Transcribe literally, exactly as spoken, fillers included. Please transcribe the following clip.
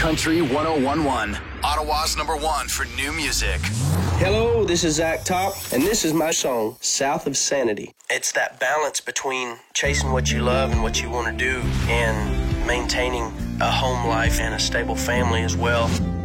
Country one oh one point one, Ottawa's number one for new music. Hello, this is Zach Top, and this is my song, South of Sanity. It's that balance between chasing what you love and what you want to do and maintaining a home life and a stable family as well.